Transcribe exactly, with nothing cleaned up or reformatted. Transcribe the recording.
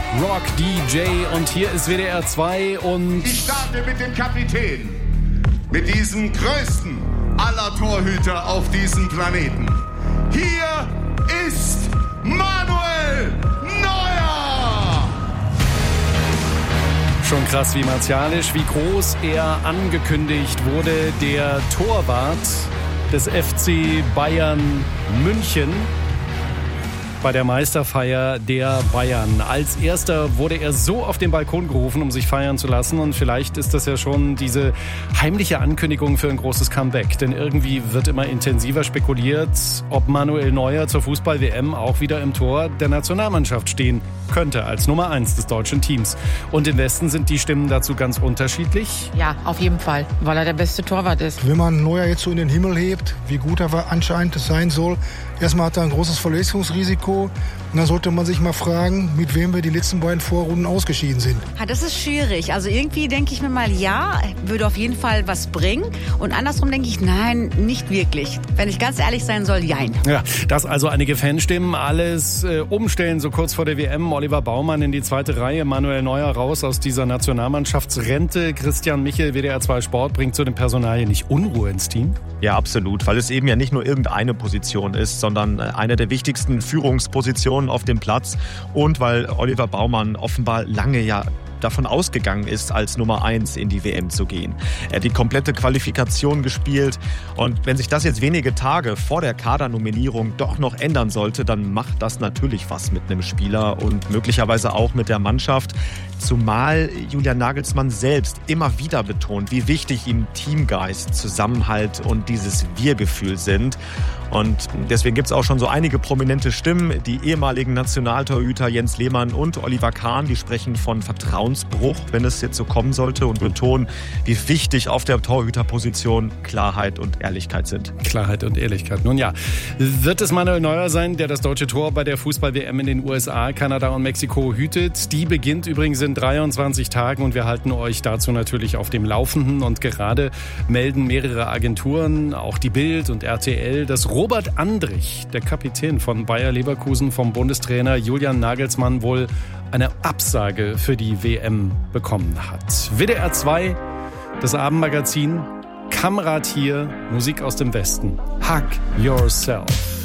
Rock D J und hier ist W D R zwei und... Ich starte mit dem Kapitän, mit diesem größten aller Torhüter auf diesem Planeten. Hier ist Manuel Neuer! Schon krass, wie martialisch, wie groß er angekündigt wurde, der Torwart des F C Bayern München bei der Meisterfeier der Bayern. Als erster wurde er so auf den Balkon gerufen, um sich feiern zu lassen. Und vielleicht ist das ja schon diese heimliche Ankündigung für ein großes Comeback. Denn irgendwie wird immer intensiver spekuliert, ob Manuel Neuer zur Fußball-W M auch wieder im Tor der Nationalmannschaft stehen könnte, als Nummer eins des deutschen Teams. Und im Westen sind die Stimmen dazu ganz unterschiedlich. Ja, auf jeden Fall, weil er der beste Torwart ist. Wenn man Neuer jetzt so in den Himmel hebt, wie gut er anscheinend sein soll, erstmal hat er ein großes Verletzungsrisiko. Und dann sollte man sich mal fragen, mit wem wir die letzten beiden Vorrunden ausgeschieden sind. Ja, das ist schwierig. Also irgendwie denke ich mir mal, ja, würde auf jeden Fall was bringen. Und andersrum denke ich, nein, nicht wirklich. Wenn ich ganz ehrlich sein soll, jein. Ja, das also einige Fanstimmen. Alles äh, umstellen, so kurz vor der W M. Oliver Baumann in die zweite Reihe, Manuel Neuer raus aus dieser Nationalmannschaftsrente. Christian Michel, W D R zwei Sport, bringt zu den Personalien nicht Unruhe ins Team? Ja, absolut, weil es eben ja nicht nur irgendeine Position ist, sondern eine der wichtigsten Führungspositionen auf dem Platz und weil Oliver Baumann offenbar lange ja davon ausgegangen ist, als Nummer eins in die W M zu gehen. Er hat die komplette Qualifikation gespielt und wenn sich das jetzt wenige Tage vor der Kadernominierung doch noch ändern sollte, dann macht das natürlich was mit einem Spieler und möglicherweise auch mit der Mannschaft. Zumal Julian Nagelsmann selbst immer wieder betont, wie wichtig ihm Teamgeist, Zusammenhalt und dieses Wir-Gefühl sind. Und deswegen gibt es auch schon so einige prominente Stimmen. Die ehemaligen Nationaltorhüter Jens Lehmann und Oliver Kahn, die sprechen von Vertrauensbruch, wenn es jetzt so kommen sollte, und betonen, wie wichtig auf der Torhüterposition Klarheit und Ehrlichkeit sind. Klarheit und Ehrlichkeit. Nun ja, wird es Manuel Neuer sein, der das deutsche Tor bei der Fußball-W M in den U S A, Kanada und Mexiko hütet? Die beginnt übrigens in dreiundzwanzig Tagen und wir halten euch dazu natürlich auf dem Laufenden. Und gerade melden mehrere Agenturen, auch die Bild und R T L, dass Robert Andrich, der Kapitän von Bayer Leverkusen, vom Bundestrainer Julian Nagelsmann wohl eine Absage für die W M bekommen hat. W D R zwei, das Abendmagazin, Kamrat hier, Musik aus dem Westen. Hug Yourself.